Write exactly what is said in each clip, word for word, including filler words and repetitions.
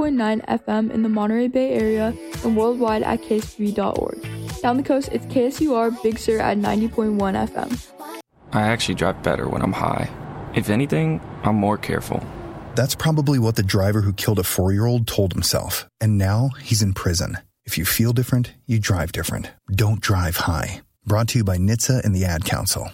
point nine F M in the Monterey Bay area and worldwide at K S U V dot org. Down the coast, it's K S U R Big Sur at ninety point one F M. I actually drive better when I'm high. If anything, I'm more careful. That's probably what the driver who killed a four-year-old told himself. And now he's in prison. If you feel different, you drive different. Don't drive high. Brought to you by N H T S A and the Ad Council.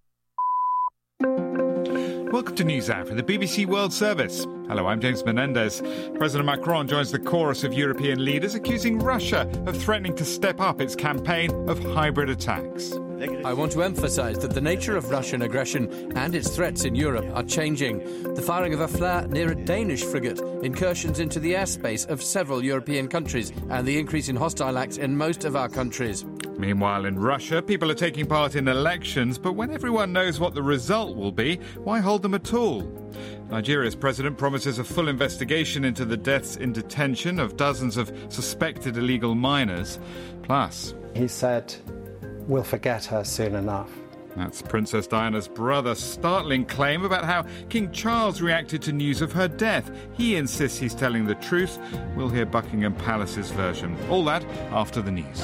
Welcome to NewsHour from the B B C World Service. Hello, I'm James Menendez. President Macron joins the chorus of European leaders accusing Russia of threatening to step up its campaign of hybrid attacks. I want to emphasise that the nature of Russian aggression and its threats in Europe are changing. The firing of a flare near a Danish frigate, incursions into the airspace of several European countries, and the increase in hostile acts in most of our countries. Meanwhile, in Russia, people are taking part in elections, but when everyone knows what the result will be, why hold them at all? Nigeria's president promises a full investigation into the deaths in detention of dozens of suspected illegal miners. Plus, he said, we'll forget her soon enough. That's Princess Diana's brother's startling claim about how King Charles reacted to news of her death. He insists he's telling the truth. We'll hear Buckingham Palace's version. All that after the news.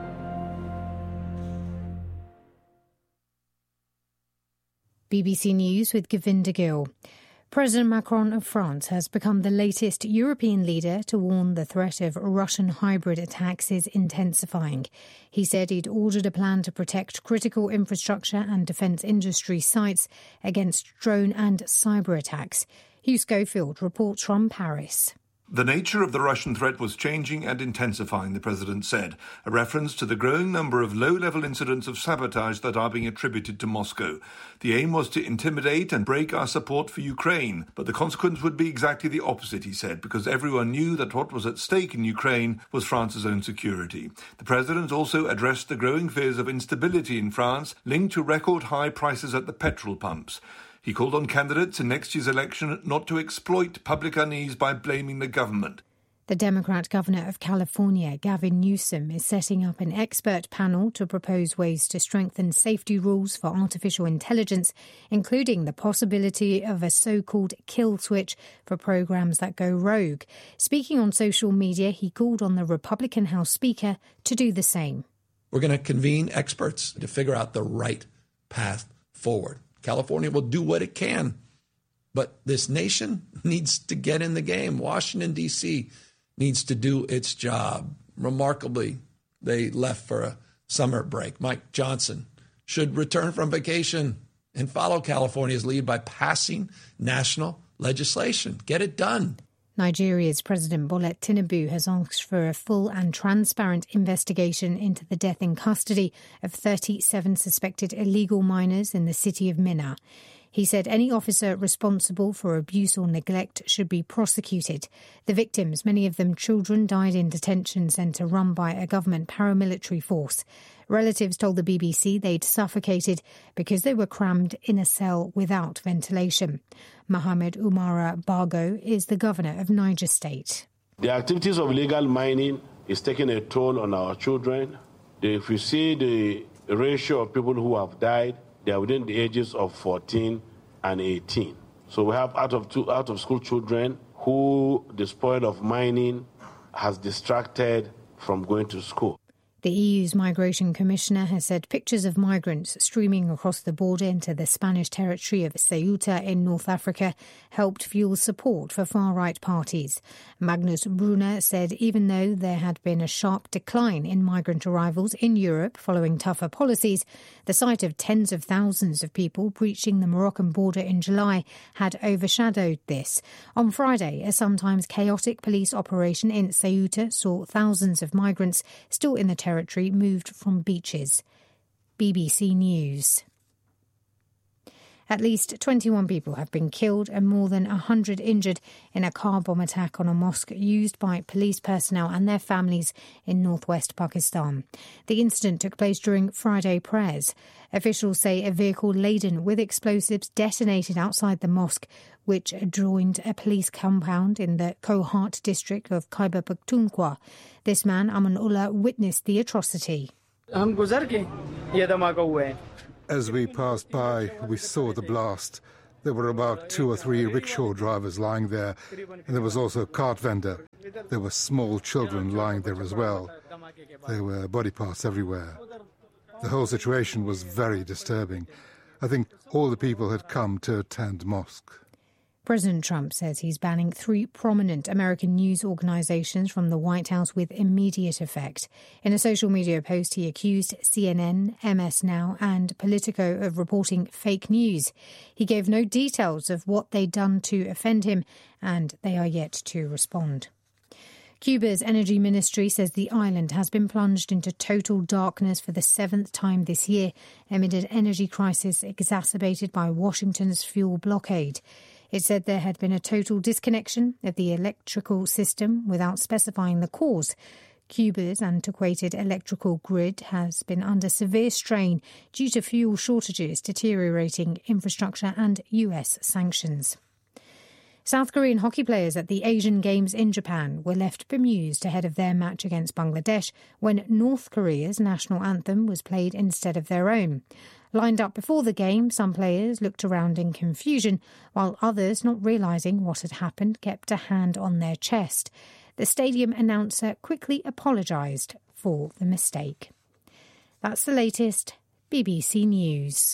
B B C News with Govinda Gill. President Macron of France has become the latest European leader to warn the threat of Russian hybrid attacks is intensifying. He said he'd ordered a plan to protect critical infrastructure and defence industry sites against drone and cyber attacks. Hugh Schofield reports from Paris. The nature of the Russian threat was changing and intensifying, the president said, a reference to the growing number of low-level incidents of sabotage that are being attributed to Moscow. The aim was to intimidate and break our support for Ukraine, but the consequence would be exactly the opposite, he said, because everyone knew that what was at stake in Ukraine was France's own security. The president also addressed the growing fears of instability in France linked to record-high prices at the petrol pumps. He called on candidates in next year's election not to exploit public unease by blaming the government. The Democrat governor of California, Gavin Newsom, is setting up an expert panel to propose ways to strengthen safety rules for artificial intelligence, including the possibility of a so-called kill switch for programs that go rogue. Speaking on social media, he called on the Republican House Speaker to do the same. We're going to convene experts to figure out the right path forward. California will do what it can, but this nation needs to get in the game. Washington, D C needs to do its job. Remarkably, they left for a summer break. Mike Johnson should return from vacation and follow California's lead by passing national legislation. Get it done. Nigeria's President Bola Tinubu has asked for a full and transparent investigation into the death in custody of thirty-seven suspected illegal miners in the city of Minna. He said any officer responsible for abuse or neglect should be prosecuted. The victims, many of them children, died in detention centre run by a government paramilitary force. Relatives told the B B C they'd suffocated because they were crammed in a cell without ventilation. Mohamed Umara Bago is the governor of Niger State. The activities of illegal mining is taking a toll on our children. If you see the ratio of people who have died, they are within the ages of fourteen and eighteen. So we have out of two out of school children who the spoil of mining has distracted from going to school. The E U's Migration Commissioner has said pictures of migrants streaming across the border into the Spanish territory of Ceuta in North Africa helped fuel support for far-right parties. Magnus Brunner said even though there had been a sharp decline in migrant arrivals in Europe following tougher policies, the sight of tens of thousands of people breaching the Moroccan border in July had overshadowed this. On Friday, a sometimes chaotic police operation in Ceuta saw thousands of migrants still in the territory territory moved from beaches. B B C News. At least twenty-one people have been killed and more than one hundred injured in a car bomb attack on a mosque used by police personnel and their families in northwest Pakistan. The incident took place during Friday prayers. Officials say a vehicle laden with explosives detonated outside the mosque, which adjoined a police compound in the Kohat district of Khyber Pakhtunkhwa. This man, Amanullah, witnessed the atrocity. As we passed by, we saw the blast. There were about two or three rickshaw drivers lying there, and there was also a cart vendor. There were small children lying there as well. There were body parts everywhere. The whole situation was very disturbing. I think all the people had come to attend mosque. President Trump says he's banning three prominent American news organizations from the White House with immediate effect. In a social media post, he accused C N N, M S Now and Politico of reporting fake news. He gave no details of what they'd done to offend him, and they are yet to respond. Cuba's energy ministry says the island has been plunged into total darkness for the seventh time this year amid an energy crisis exacerbated by Washington's fuel blockade. It said there had been a total disconnection of the electrical system without specifying the cause. Cuba's antiquated electrical grid has been under severe strain due to fuel shortages, deteriorating infrastructure and U S sanctions. South Korean hockey players at the Asian Games in Japan were left bemused ahead of their match against Bangladesh when North Korea's national anthem was played instead of their own. Lined up before the game, some players looked around in confusion, while others, not realising what had happened, kept a hand on their chest. The stadium announcer quickly apologised for the mistake. That's the latest B B C News.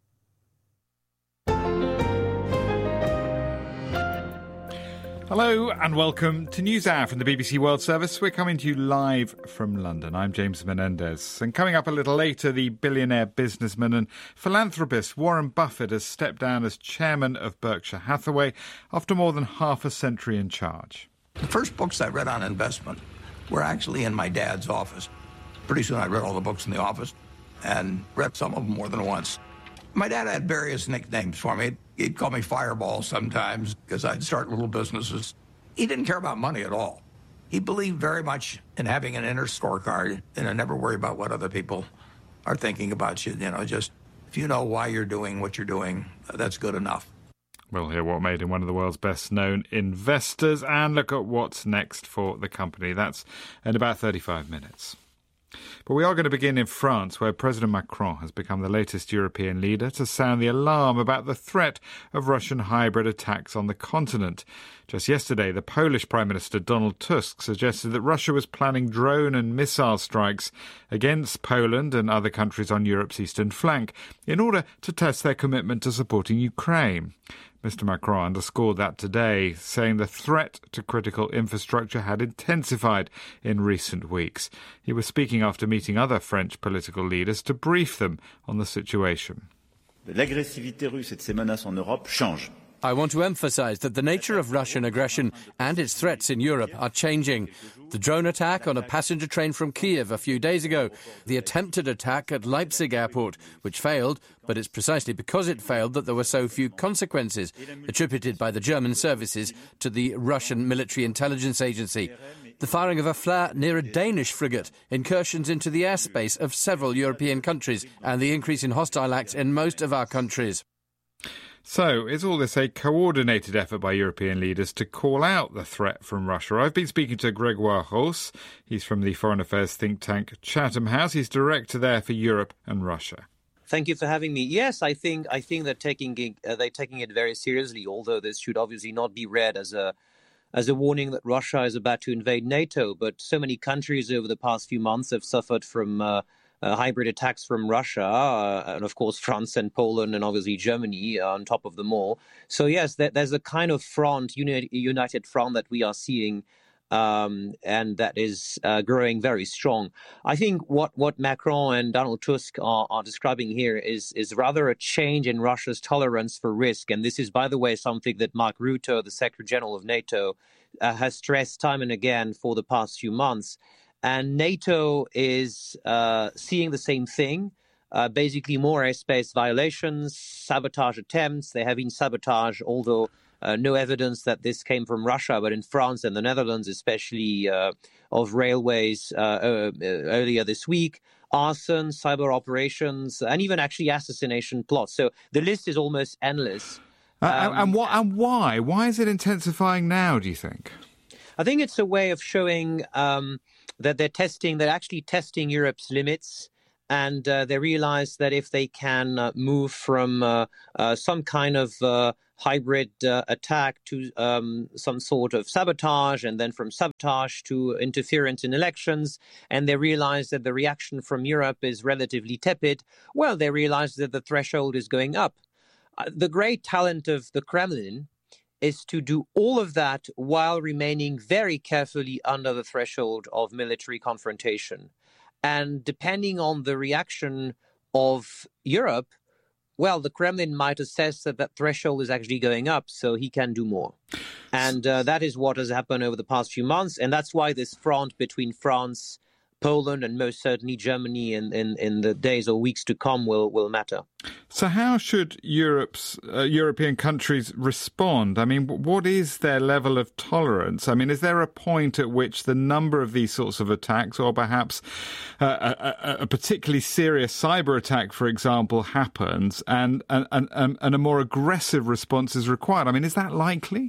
Hello and welcome to NewsHour from the B B C World Service. We're coming to you live from London. I'm James Menendez. And coming up a little later, the billionaire businessman and philanthropist Warren Buffett has stepped down as chairman of Berkshire Hathaway after more than half a century in charge. The first books I read on investment were actually in my dad's office. Pretty soon I read all the books in the office and read some of them more than once. My dad had various nicknames for me. He'd call me Fireball sometimes because I'd start little businesses. He didn't care about money at all. He believed very much in having an inner scorecard and never worry about what other people are thinking about you. You know, just if you know why you're doing what you're doing, that's good enough. We'll hear what made him one of the world's best-known investors and look at what's next for the company. That's in about thirty-five minutes. But we are going to begin in France, where President Macron has become the latest European leader to sound the alarm about the threat of Russian hybrid attacks on the continent. Just yesterday, the Polish Prime Minister Donald Tusk suggested that Russia was planning drone and missile strikes against Poland and other countries on Europe's eastern flank in order to test their commitment to supporting Ukraine. Mister Macron underscored that today, saying the threat to critical infrastructure had intensified in recent weeks. He was speaking after meeting other French political leaders to brief them on the situation. L'agressivité russe et de ses menaces en Europe change. I want to emphasize that the nature of Russian aggression and its threats in Europe are changing. The drone attack on a passenger train from Kiev a few days ago, the attempted attack at Leipzig airport, which failed, but it's precisely because it failed that there were so few consequences, attributed by the German services to the Russian military intelligence agency. The firing of a flare near a Danish frigate, incursions into the airspace of several European countries, and the increase in hostile acts in most of our countries. So, is all this a coordinated effort by European leaders to call out the threat from Russia? I've been speaking to Grégoire Ross. He's from the Foreign Affairs think tank Chatham House. He's director there for Europe and Russia. Thank you for having me. Yes, I think I think they're taking it, uh, they're taking it very seriously, although this should obviously not be read as a as a warning that Russia is about to invade NATO. But so many countries over the past few months have suffered from uh, Uh, hybrid attacks from Russia, uh, and of course France and Poland and obviously Germany uh, on top of them all. So yes, there, there's a kind of front, uni- united front that we are seeing, um, and that is uh, growing very strong. I think what, what Macron and Donald Tusk are, are describing here is, is rather a change in Russia's tolerance for risk. And this is, by the way, something that Mark Rutte, the Secretary General of NATO, uh, has stressed time and again for the past few months. And NATO is uh, seeing the same thing, uh, basically more airspace violations, sabotage attempts. There have been sabotage, although uh, no evidence that this came from Russia, but in France and the Netherlands, especially uh, of railways uh, uh, earlier this week, arson, cyber operations, and even actually assassination plots. So the list is almost endless. Um, uh, and, what, and why? Why is it intensifying now, do you think? I think it's a way of showing um, that they're testing, they're actually testing Europe's limits And uh, they realize that if they can uh, move from uh, uh, some kind of uh, hybrid uh, attack to um, some sort of sabotage, and then from sabotage to interference in elections, and they realize that the reaction from Europe is relatively tepid, well, they realize that the threshold is going up. Uh, the great talent of the Kremlin is to do all of that while remaining very carefully under the threshold of military confrontation. And depending on the reaction of Europe, well, the Kremlin might assess that that threshold is actually going up, so he can do more. And uh, that is what has happened over the past few months. And that's why this front between France, Poland, and most certainly Germany in, in, in the days or weeks to come will, will matter. So how should Europe's uh, European countries respond? I mean, what is their level of tolerance? I mean, is there a point at which the number of these sorts of attacks, or perhaps uh, a, a particularly serious cyber attack, for example, happens and, and, and, and a more aggressive response is required? I mean, is that likely?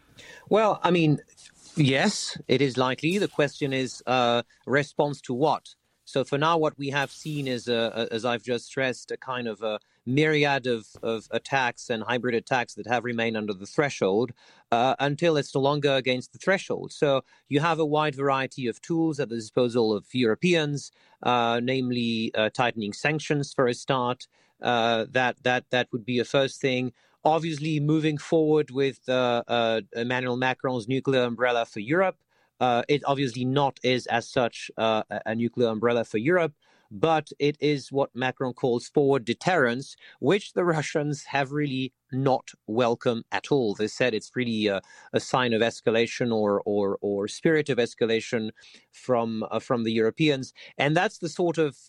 Well, I mean, yes, it is likely. The question is uh, response to what? So for now, what we have seen is, uh, as I've just stressed, a kind of a myriad of, of attacks and hybrid attacks that have remained under the threshold uh, until it's no longer against the threshold. So you have a wide variety of tools at the disposal of Europeans, uh, namely uh, tightening sanctions for a start. Uh, that that that would be a first thing. Obviously, moving forward with uh, uh, Emmanuel Macron's nuclear umbrella for Europe. Uh, it obviously not is as such uh, a nuclear umbrella for Europe, but it is what Macron calls forward deterrence, which the Russians have really not welcomed at all. They said it's really a, a sign of escalation or or or spirit of escalation from uh, from the Europeans, and that's the sort of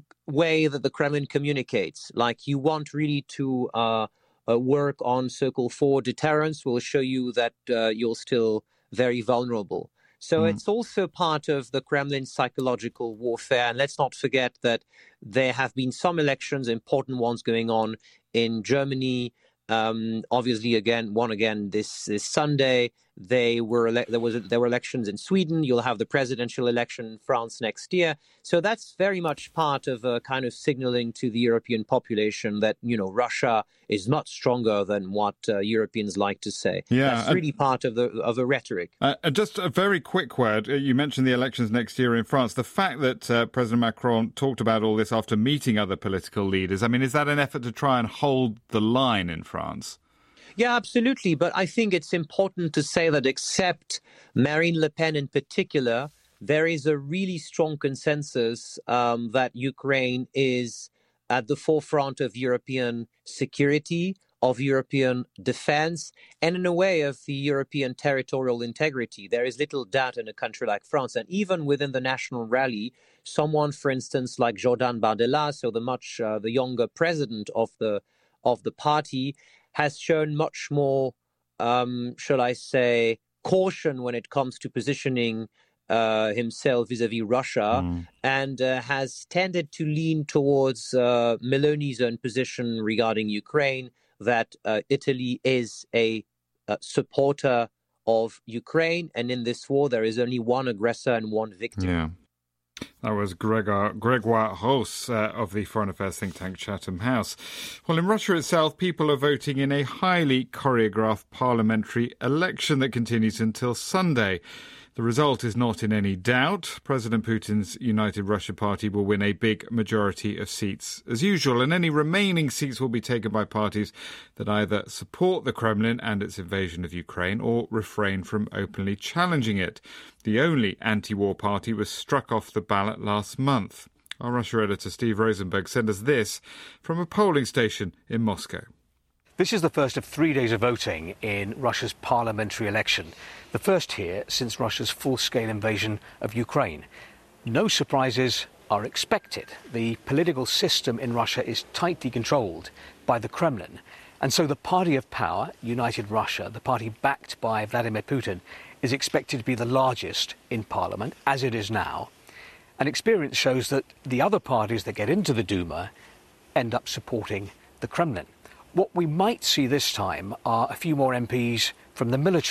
way that the Kremlin communicates. Like, you want really to uh, uh, work on so-called forward deterrence. Will show you that uh, you're still very vulnerable. So mm. it's also part of the Kremlin's psychological warfare. And let's not forget that there have been some elections, important ones going on in Germany. Um, obviously, again, one again this, this Sunday. They were ele- there was there were elections in Sweden. You'll have the presidential election in France next year. So that's very much part of a kind of signaling to the European population that, you know, Russia is much stronger than what uh, Europeans like to say. Yeah, that's really uh, part of the of a rhetoric. Uh, just a very quick word. You mentioned the elections next year in France. The fact that uh, President Macron talked about all this after meeting other political leaders, I mean, is that an effort to try and hold the line in France? Yeah, absolutely. But I think it's important to say that except Marine Le Pen in particular, there is a really strong consensus um, that Ukraine is at the forefront of European security, of European defense, and in a way of the European territorial integrity. There is little doubt in a country like France. And even within the National Rally, someone, for instance, like Jordan Bardella, so the much uh, the younger president of the of the party, has shown much more, um, shall I say, caution when it comes to positioning uh, himself vis-à-vis Russia, mm. and uh, has tended to lean towards uh, Meloni's own position regarding Ukraine, that uh, Italy is a, a supporter of Ukraine, and in this war there is only one aggressor and one victim. Yeah. That was Gregor, Gregoire Ross uh, of the Foreign Affairs think tank Chatham House. Well, in Russia itself, people are voting in a highly choreographed parliamentary election that continues until Sunday. The result is not in any doubt. President Putin's United Russia Party will win a big majority of seats as usual, and any remaining seats will be taken by parties that either support the Kremlin and its invasion of Ukraine or refrain from openly challenging it. The only anti-war party was struck off the ballot last month. Our Russia editor Steve Rosenberg sent us this from a polling station in Moscow. This is the first of three days of voting in Russia's parliamentary election, the first here since Russia's full-scale invasion of Ukraine. No surprises are expected. The political system in Russia is tightly controlled by the Kremlin, and so the party of power, United Russia, the party backed by Vladimir Putin, is expected to be the largest in parliament, as it is now. And experience shows that the other parties that get into the Duma end up supporting the Kremlin. What we might see this time are a few more M Ps from the military,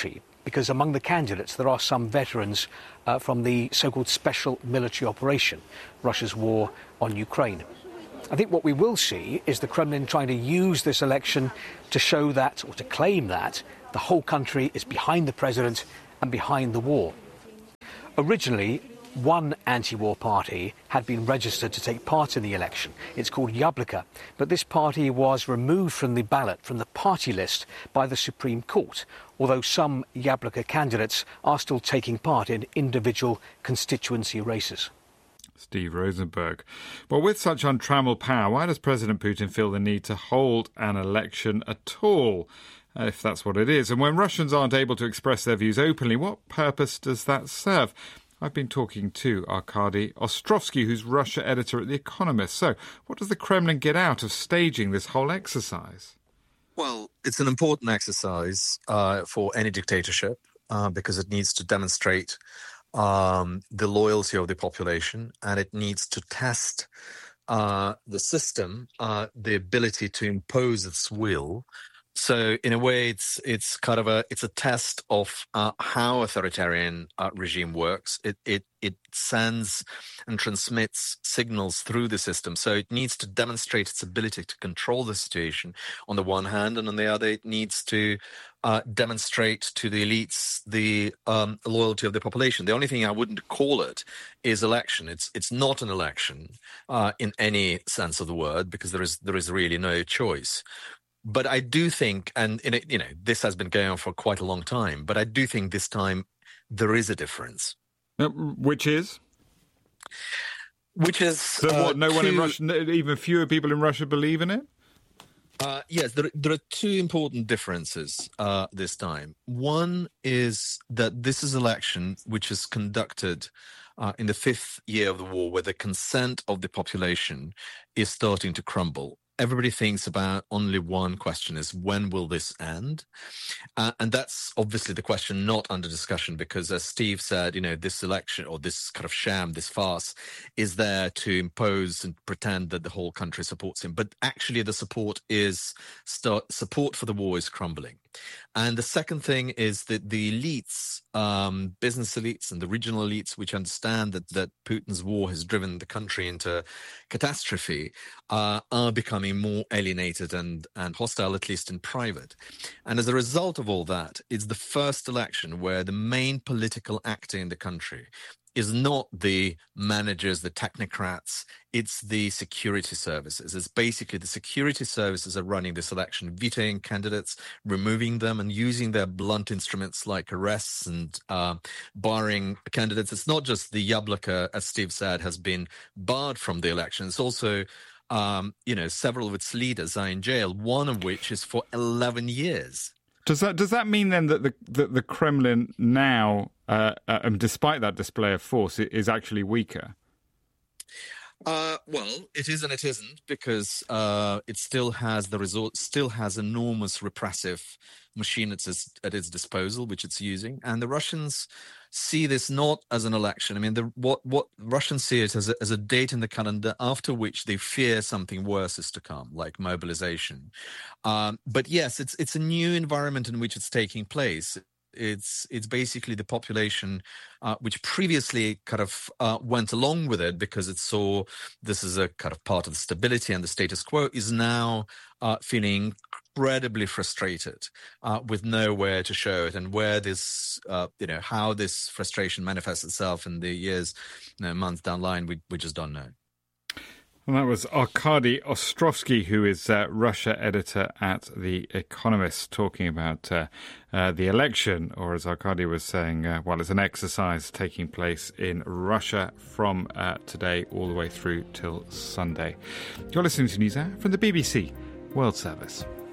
because among the candidates there are some veterans uh, from the so-called special military operation, Russia's war on Ukraine. I think what we will see is the Kremlin trying to use this election to show that, or to claim that, the whole country is behind the president and behind the war. Originally, one anti-war party had been registered to take part in the election. It's called Yabloko, but this party was removed from the ballot, from the party list, by the Supreme Court, although some Yabloko candidates are still taking part in individual constituency races. Steve Rosenberg. Well, with such untrammeled power, why does President Putin feel the need to hold an election at all, if that's what it is? And when Russians aren't able to express their views openly, what purpose does that serve? I've been talking to Arkady Ostrovsky, who's Russia editor at The Economist. So, what does the Kremlin get out of staging this whole exercise? Well, it's an important exercise uh, for any dictatorship uh, because it needs to demonstrate um, the loyalty of the population, and it needs to test uh, the system, uh, the ability to impose its will. So in a way, it's it's kind of a it's a test of uh, how authoritarian uh, regime works. It it it sends and transmits signals through the system. So it needs to demonstrate its ability to control the situation on the one hand, and on the other, it needs to uh, demonstrate to the elites the um, loyalty of the population. The only thing I wouldn't call it is election. It's it's not an election uh, in any sense of the word, because there is there is really no choice. But I do think, and in it, you know, this has been going on for quite a long time, but I do think this time there is a difference. Uh, which is? Which is... So uh, what, no two, one in Russia, even fewer people in Russia believe in it? Uh, yes, there, there are two important differences uh, this time. One is that this is an election which is conducted uh, in the fifth year of the war, where the consent of the population is starting to crumble. Everybody thinks about only one question, is when will this end? Uh, and that's obviously the question not under discussion, because as Steve said, you know, this election, or this kind of sham, this farce, is there to impose and pretend that the whole country supports him. But actually the support is, start, support for the war is crumbling. And the second thing is that the elites, um, business elites and the regional elites, which understand that, that Putin's war has driven the country into catastrophe, uh, are becoming more alienated and, and hostile, at least in private. And as a result of all that, it's the first election where the main political actor in the country is not the managers, the technocrats, it's the security services. It's basically the security services are running this election, vetoing candidates, removing them, and using their blunt instruments like arrests and uh, barring candidates. It's not just the Yabloko, as Steve said, has been barred from the election. It's also, um, you know, several of its leaders are in jail, one of which is for eleven years. Does that does that mean then that the that the Kremlin now, uh, uh, despite that display of force, is actually weaker? Uh, well, it is and it isn't, because uh, it still has the resort, still has enormous repressive machine at its, at its disposal, which it's using, and the Russians see this not as an election. I mean, the, what what Russians see it as a, as a date in the calendar after which they fear something worse is to come, like mobilization. Um, but yes, it's it's a new environment in which it's taking place. It's it's basically the population uh, which previously kind of uh, went along with it because it saw this as a kind of part of the stability and the status quo, is now uh, feeling incredibly frustrated uh, with nowhere to show it, and where this, uh, you know, how this frustration manifests itself in the years, you know, months down the line, we we just don't know. And that was Arkady Ostrovsky, who is uh, Russia editor at The Economist, talking about uh, uh, the election, or as Arkady was saying, uh, well, it's an exercise taking place in Russia from uh, today all the way through till Sunday. You're listening to News Hour from the B B C World Service.